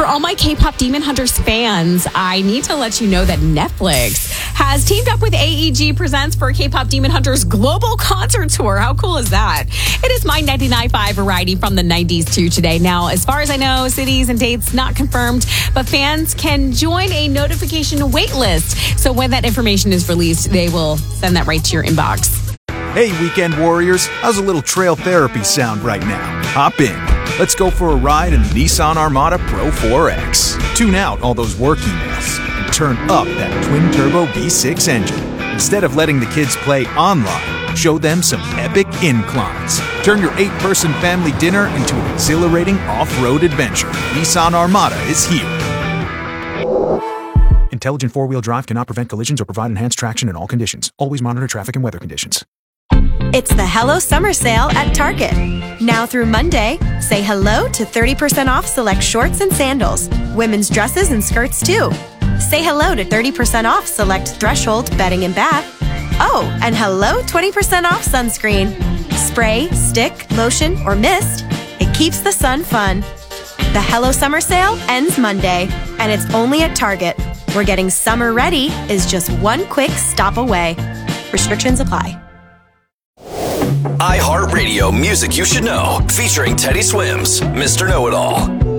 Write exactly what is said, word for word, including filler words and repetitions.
For all my K-pop Demon Hunters fans, I need to let you know that Netflix has teamed up with A E G Presents for K-pop Demon Hunters global concert tour. How cool is that? It is My ninety-nine point five variety from the nineties to today. Now, as far as I know, cities and dates not confirmed, but fans can join a notification wait list. So when that information is released, they will send that right to your inbox. Hey, weekend warriors, how's a little trail therapy sound right now? Hop in. Let's go for a ride in the Nissan Armada Pro four X. Tune out all those work emails and turn up that twin-turbo V six engine. Instead of letting the kids play online, show them some epic inclines. Turn your eight-person family dinner into an exhilarating off-road adventure. Nissan Armada is here. Intelligent four-wheel drive cannot prevent collisions or provide enhanced traction in all conditions. Always monitor traffic and weather conditions. It's the Hello Summer Sale at Target. Now through Monday, say hello to thirty percent off select shorts and sandals, women's dresses and skirts too. Say hello to thirty percent off select Threshold bedding and bath. Oh, and hello twenty percent off sunscreen. Spray, stick, lotion, or mist, it keeps the sun fun. The Hello Summer Sale ends Monday, and it's only at Target, where getting summer ready is just one quick stop away. Restrictions apply. iHeartRadio Music You Should Know, featuring Teddy Swims, Mister Know-It-All.